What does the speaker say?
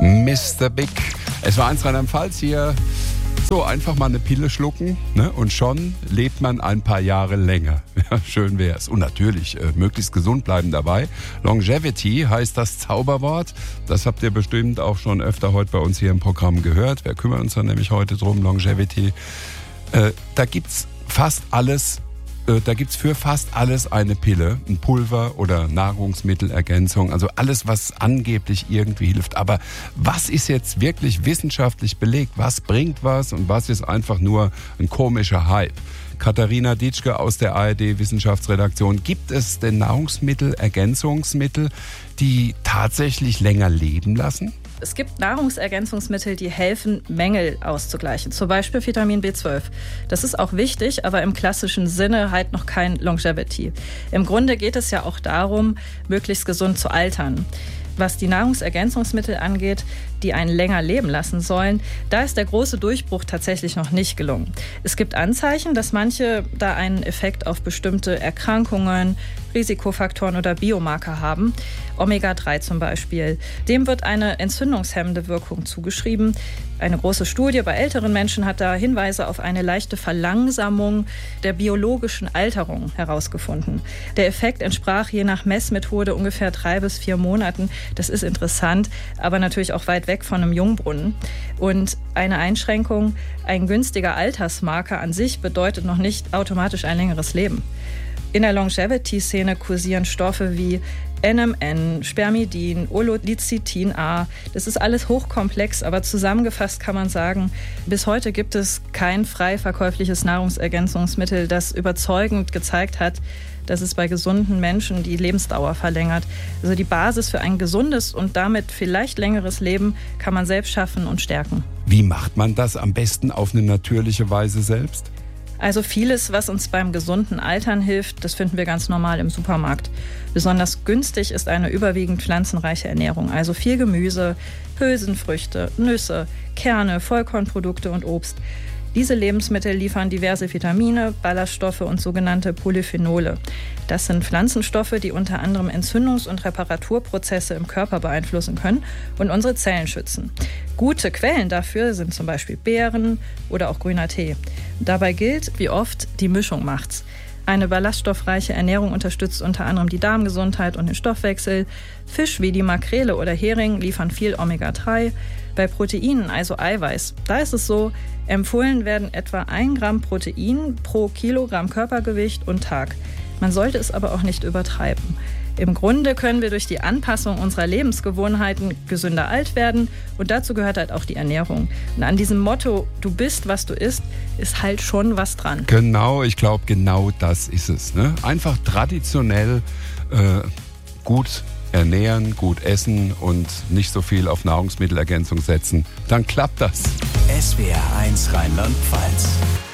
Mr. Big. Es war 1 Rheinland-Pfalz hier. So, einfach mal eine Pille schlucken, ne? Und schon lebt man ein paar Jahre länger. Ja, schön wär's. Und natürlich möglichst gesund bleiben dabei. Longevity heißt das Zauberwort. Das habt ihr bestimmt auch schon öfter heute bei uns hier im Programm gehört. Wir kümmern uns dann nämlich heute drum, Longevity. Da gibt's fast alles. Da gibt's für fast alles eine Pille, ein Pulver oder Nahrungsmittelergänzung, also alles, was angeblich irgendwie hilft. Aber was ist jetzt wirklich wissenschaftlich belegt? Was bringt was und was ist einfach nur ein komischer Hype? Katharina Ditschke aus der ARD-Wissenschaftsredaktion. Gibt es denn Nahrungsmittelergänzungsmittel, die tatsächlich länger leben lassen? Es gibt Nahrungsergänzungsmittel, die helfen, Mängel auszugleichen. Zum Beispiel Vitamin B12. Das ist auch wichtig, aber im klassischen Sinne halt noch kein Longevity. Im Grunde geht es ja auch darum, möglichst gesund zu altern. Was die Nahrungsergänzungsmittel angeht, die einen länger leben lassen sollen, da ist der große Durchbruch tatsächlich noch nicht gelungen. Es gibt Anzeichen, dass manche da einen Effekt auf bestimmte Erkrankungen, Risikofaktoren oder Biomarker haben. Omega-3 zum Beispiel. Dem wird eine entzündungshemmende Wirkung zugeschrieben. Eine große Studie bei älteren Menschen hat da Hinweise auf eine leichte Verlangsamung der biologischen Alterung herausgefunden. Der Effekt entsprach je nach Messmethode ungefähr 3 bis 4 Monaten. Das ist interessant, aber natürlich auch weit weg von einem Jungbrunnen. Und eine Einschränkung, ein günstiger Altersmarker an sich bedeutet noch nicht automatisch ein längeres Leben. In der Longevity-Szene kursieren Stoffe wie NMN, Spermidin, Ololicithin-A. Das ist alles hochkomplex, aber zusammengefasst kann man sagen, bis heute gibt es kein frei verkäufliches Nahrungsergänzungsmittel, das überzeugend gezeigt hat, dass es bei gesunden Menschen die Lebensdauer verlängert. Also die Basis für ein gesundes und damit vielleicht längeres Leben kann man selbst schaffen und stärken. Wie macht man das am besten auf eine natürliche Weise selbst? Also vieles, was uns beim gesunden Altern hilft, das finden wir ganz normal im Supermarkt. Besonders günstig ist eine überwiegend pflanzenreiche Ernährung, also viel Gemüse, Hülsenfrüchte, Nüsse, Kerne, Vollkornprodukte und Obst. Diese Lebensmittel liefern diverse Vitamine, Ballaststoffe und sogenannte Polyphenole. Das sind Pflanzenstoffe, die unter anderem Entzündungs- und Reparaturprozesse im Körper beeinflussen können und unsere Zellen schützen. Gute Quellen dafür sind zum Beispiel Beeren oder auch grüner Tee. Dabei gilt, wie oft, die Mischung macht's. Eine ballaststoffreiche Ernährung unterstützt unter anderem die Darmgesundheit und den Stoffwechsel. Fisch wie die Makrele oder Hering liefern viel Omega-3. Bei Proteinen, also Eiweiß, da ist es so, empfohlen werden etwa 1 Gramm Protein pro Kilogramm Körpergewicht und Tag. Man sollte es aber auch nicht übertreiben. Im Grunde können wir durch die Anpassung unserer Lebensgewohnheiten gesünder alt werden und dazu gehört halt auch die Ernährung. Und an diesem Motto, du bist, was du isst, ist halt schon was dran. Genau, ich glaube, genau das ist es. Ne? Einfach traditionell gut ernähren, gut essen und nicht so viel auf Nahrungsmittelergänzung setzen. Dann klappt das. SWR 1 Rheinland-Pfalz.